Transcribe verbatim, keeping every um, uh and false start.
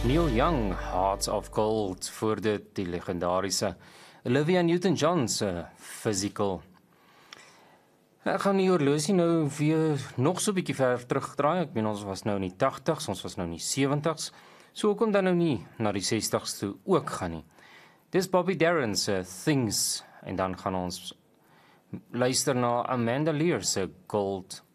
Neil Young, Hearts of Gold, voor dit die legendariese Olivia Newton-John se Physical. Ek gaan die horlosie nou weer nog so 'n bietjie ver terugdraai. Ek meen ons was nou in die tagtigs, ons was nou in die sewenties. So hoekom dan nou nie na die sestigs toe ook gaan nie. Dis Bobby Darin se Things en dan gaan ons luister na Amanda Lear se Gold.